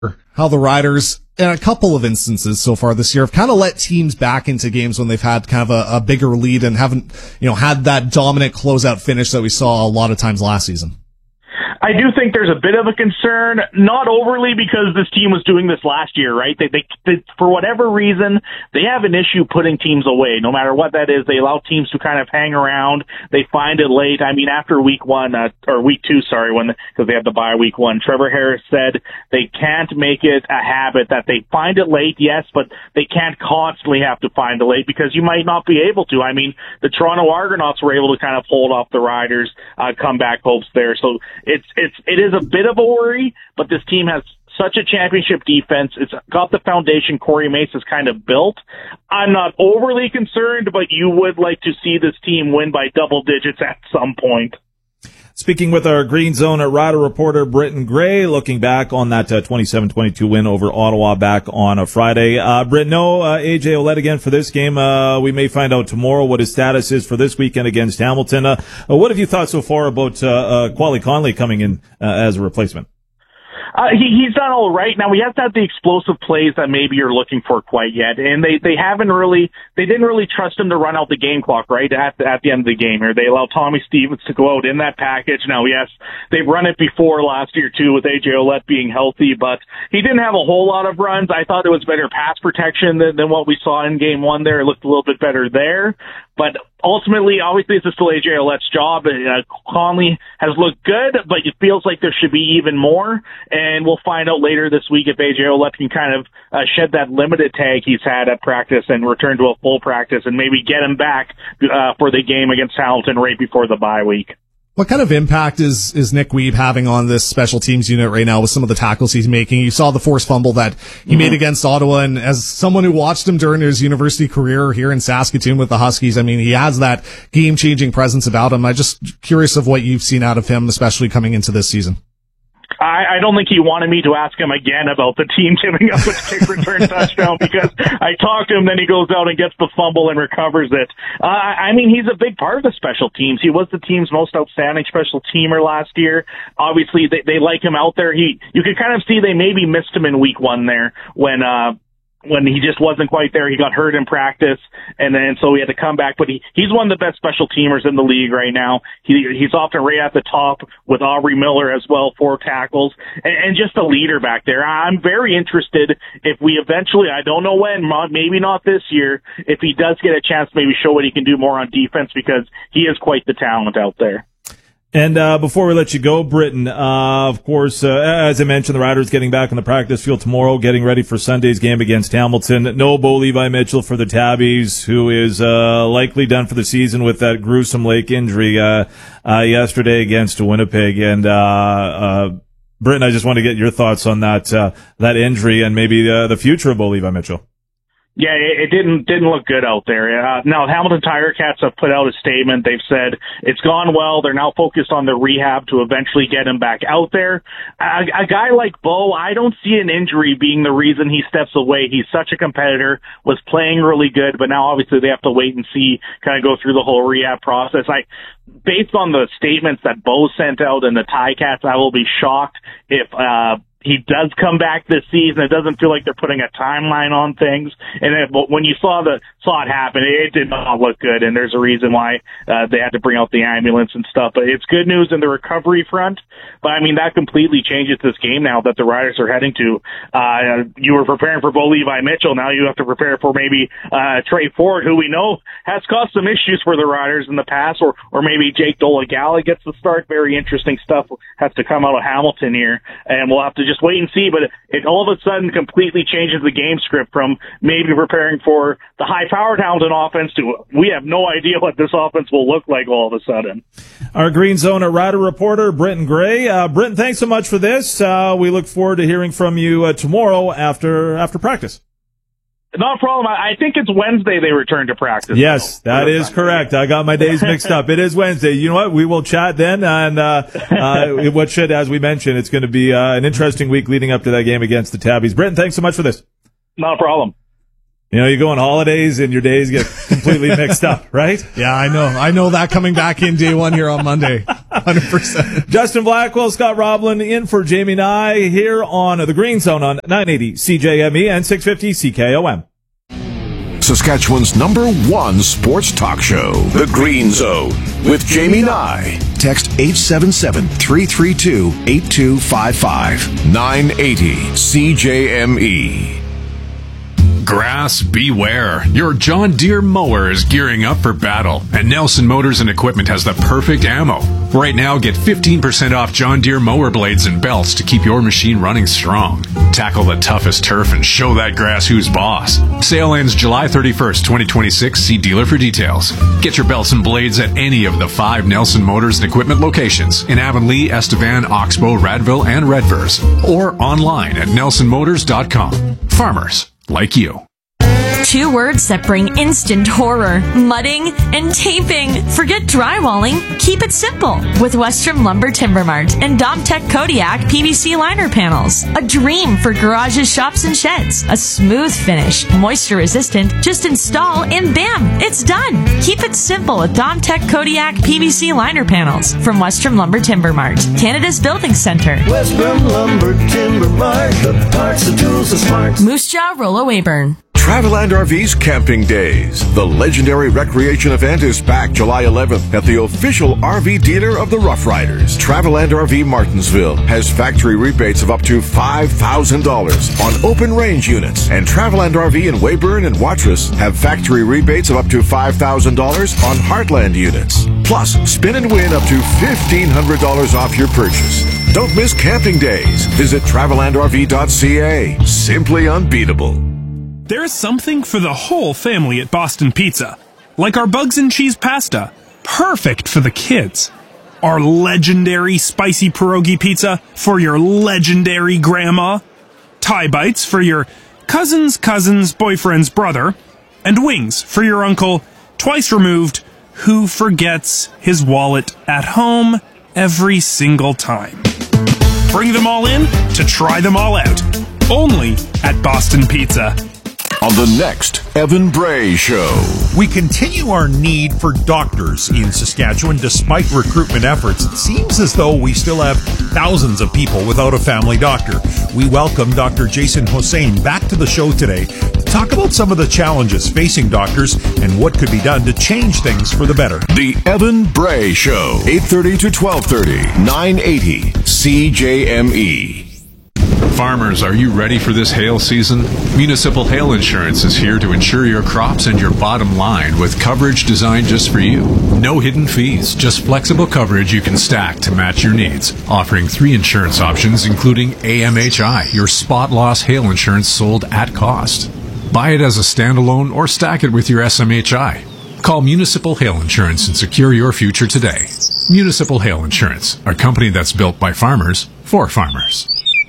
how the Riders, in a couple of instances so far this year, have kind of let teams back into games when they've had kind of a bigger lead and haven't, had that dominant closeout finish that we saw a lot of times last season. I do think there's a bit of a concern, not overly because this team was doing this last year, right? They for whatever reason, they have an issue putting teams away. No matter what that is, they allow teams to kind of hang around. They find it late. I mean, after week 2, because they had the bye week 1, Trevor Harris said they can't make it a habit that they find it late, yes, but they can't constantly have to find it late because you might not be able to. I mean, the Toronto Argonauts were able to kind of hold off the Riders' comeback hopes there. So it is a bit of a worry, but this team has such a championship defense. It's got the foundation Corey Mace has kind of built. I'm not overly concerned, but you would like to see this team win by double digits at some point. Speaking with our Green Zone Rider reporter, Britton Gray, looking back on that 27-22 win over Ottawa back on a Friday. Britton, no A.J. Ouellette again for this game. We may find out tomorrow what his status is for this weekend against Hamilton. What have you thought so far about Quali Conley coming in as a replacement? He's done all right. Now, he hasn't had the explosive plays that maybe you're looking for quite yet, and they didn't really trust him to run out the game clock, right, at the end of the game here. They allowed Tommy Stevens to go out in that package. Now, yes, they've run it before last year, too, with A.J. Ouellette being healthy, but he didn't have a whole lot of runs. I thought it was better pass protection than what we saw in game 1 there. It looked a little bit better there, but ultimately, obviously, this is still A.J. Ouellette's job. Conley has looked good, but it feels like there should be even more. And we'll find out later this week if A.J. Ouellette can kind of shed that limited tag he's had at practice and return to a full practice and maybe get him back for the game against Hamilton right before the bye week. What kind of impact is Nick Weeb having on this special teams unit right now with some of the tackles he's making? You saw the forced fumble that he made against Ottawa, and as someone who watched him during his university career here in Saskatoon with the Huskies, I mean, he has that game-changing presence about him. I'm just curious of what you've seen out of him, especially coming into this season. I don't think he wanted me to ask him again about the team giving up a kick return touchdown because I talked to him, then he goes out and gets the fumble and recovers it. I mean, he's a big part of the special teams. He was the team's most outstanding special teamer last year. Obviously, they like him out there. You could kind of see they maybe missed him in week 1 there when he just wasn't quite there. He got hurt in practice, and then so he had to come back. But he's one of the best special teamers in the league right now. He's often right at the top with Aubrey Miller as well, 4 tackles, and just a leader back there. I'm very interested if we eventually, I don't know when, maybe not this year, if he does get a chance to maybe show what he can do more on defense because he is quite the talent out there. And before we let you go, Britton, of course, as I mentioned, the Riders getting back on the practice field tomorrow, getting ready for Sunday's game against Hamilton. No Bo Levi Mitchell for the Tabbies, who is likely done for the season with that gruesome leg injury yesterday against Winnipeg. And Britton, I just want to get your thoughts on that injury and maybe the future of Bo Levi Mitchell. Yeah, it didn't look good out there. Now, Hamilton Tiger Cats have put out a statement. They've said it's gone well. They're now focused on the rehab to eventually get him back out there. A guy like Bo, I don't see an injury being the reason he steps away. He's such a competitor, was playing really good, but now obviously they have to wait and see, kind of go through the whole rehab process. Based on the statements that Bo sent out and the Ticats, I will be shocked if he does come back this season. It doesn't feel like they're putting a timeline on things. And when you saw it happen, it did not look good. And there's a reason why they had to bring out the ambulance and stuff. But it's good news in the recovery front. But I mean, that completely changes this game now that the Riders are heading to. You were preparing for Bo Levi Mitchell. Now you have to prepare for maybe Trey Ford, who we know has caused some issues for the Riders in the past, or maybe Jake Dolegala gets the start. Very interesting stuff has to come out of Hamilton here, and we'll have to just wait and see, but it all of a sudden completely changes the game script from maybe preparing for the high-powered Hamilton offense to we have no idea what this offense will look like all of a sudden. Our Green Zone Rider reporter, Britton Gray. Britton, thanks so much for this. We look forward to hearing from you tomorrow after practice. Not a problem. I think it's Wednesday they return to practice. Yes, that is correct. I got my days mixed up. It is Wednesday. You know what? We will chat then. And what should, as we mentioned, it's going to be an interesting week leading up to that game against the Tabbies. Britton, thanks so much for this. Not a problem. You know, you go on holidays and your days get completely mixed up, right? Yeah, I know that coming back in day one here on Monday. 100%. Justin Blackwell, Scott Roblin in for Jamie Nye here on the Green Zone on 980 CJME and 650 CKOM. Saskatchewan's #1 sports talk show, The Green Zone, with Jamie Nye. Text 877-332-8255. 980 CJME. Grass, beware. Your John Deere mower is gearing up for battle, and Nelson Motors and Equipment has the perfect ammo. Right now, get 15% off John Deere mower blades and belts to keep your machine running strong. Tackle the toughest turf and show that grass who's boss. Sale ends July 31st, 2026. See dealer for details. Get your belts and blades at any of the 5 Nelson Motors and Equipment locations in Avonlea, Estevan, Oxbow, Radville, and Redvers, or online at nelsonmotors.com. Farmers like you. 2 words that bring instant horror: mudding and taping. Forget drywalling. Keep it simple with Western Lumber Timber Mart and Domtech Kodiak PVC liner panels. A dream for garages, shops, and sheds. A smooth finish, moisture resistant. Just install and bam, it's done. Keep it simple with Domtech Kodiak PVC liner panels from Western Lumber Timber Mart, Canada's building center. Western Lumber Timber Mart, the parts, the tools, the smarts. Moose Jaw, Rollo Weyburn. Traveland RV's Camping Days. The legendary recreation event is back July 11th at the official RV dealer of the Rough Riders. Traveland RV Martinsville has factory rebates of up to $5,000 on open range units. And Traveland RV in Weyburn and Watrous have factory rebates of up to $5,000 on Heartland units. Plus, spin and win up to $1,500 off your purchase. Don't miss Camping Days. Visit TravelandRV.ca. Simply unbeatable. There's something for the whole family at Boston Pizza. Like our bugs and cheese pasta. Perfect for the kids. Our legendary spicy pierogi pizza for your legendary grandma. Thai bites for your cousin's boyfriend's brother. And wings for your uncle, twice removed, who forgets his wallet at home every single time. Bring them all in to try them all out. Only at Boston Pizza. On the next Evan Bray Show. We continue our need for doctors in Saskatchewan despite recruitment efforts. It seems as though we still have thousands of people without a family doctor. We welcome Dr. Jason Hossein back to the show today to talk about some of the challenges facing doctors and what could be done to change things for the better. The Evan Bray Show, 8:30 to 12:30, 980 CJME. Farmers, are you ready for this hail season? Municipal Hail Insurance is here to insure your crops and your bottom line with coverage designed just for you. No hidden fees, just flexible coverage you can stack to match your needs. Offering 3 insurance options, including AMHI, your spot loss hail insurance sold at cost. Buy it as a standalone or stack it with your SMHI. Call Municipal Hail Insurance and secure your future today. Municipal Hail Insurance, a company that's built by farmers for farmers.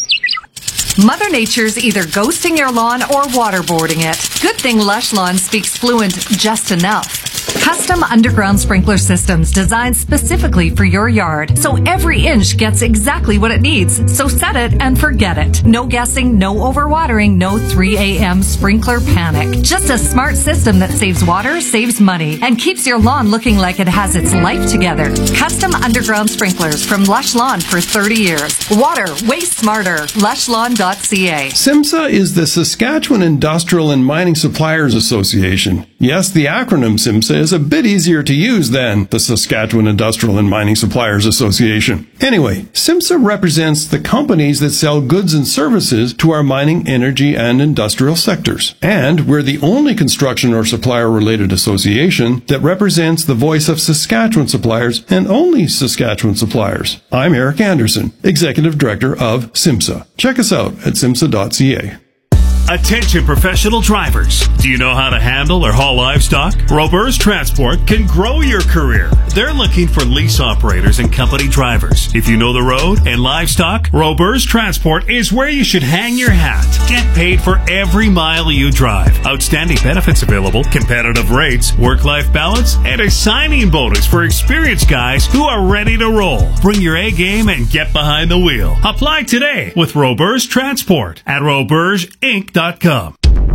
Mother Nature's either ghosting your lawn or waterboarding it. Good thing Lush Lawn speaks fluent just enough. Custom underground sprinkler systems designed specifically for your yard, so every inch gets exactly what it needs. So set it and forget it. No guessing, no overwatering, no 3 a.m. sprinkler panic. Just a smart system that saves water, saves money, and keeps your lawn looking like it has its life together. Custom underground sprinklers from Lush Lawn for 30 years. Water, waste smarter. LushLawn.ca. SIMSA is the Saskatchewan Industrial and Mining Suppliers Association. Yes, the acronym SIMSA is a bit easier to use than the Saskatchewan Industrial and Mining Suppliers Association. Anyway, SIMSA represents the companies that sell goods and services to our mining, energy, and industrial sectors. And we're the only construction or supplier-related association that represents the voice of Saskatchewan suppliers and only Saskatchewan suppliers. I'm Eric Anderson, Executive Director of SIMSA. Check us out at simsa.ca. Attention professional drivers. Do you know how to handle or haul livestock? Roberts Transport can grow your career. They're looking for lease operators and company drivers. If you know the road and livestock, Roberts Transport is where you should hang your hat. Get paid for every mile you drive. Outstanding benefits available, competitive rates, work-life balance, and a signing bonus for experienced guys who are ready to roll. Bring your A game and get behind the wheel. Apply today with Roberts Transport at robertsinc.com.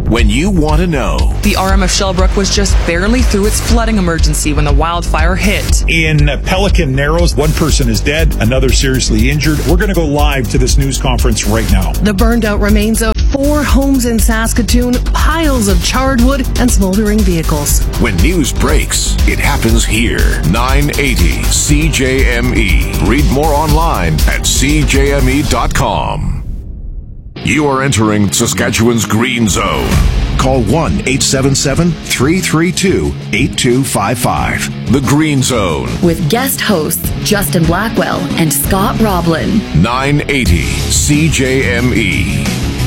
when you want to know. The RM of Shellbrook was just barely through its flooding emergency when the wildfire hit. In Pelican Narrows, one person is dead, another seriously injured. We're going to go live to this news conference right now. The burned out remains of 4 homes in Saskatoon, piles of charred wood, and smoldering vehicles. When news breaks, it happens here. 980 CJME. Read more online at CJME.com. You are entering Saskatchewan's Green Zone. Call 1-877-332-8255. The Green Zone. With guest hosts Justin Blackwell and Scott Roblin. 980 CJME.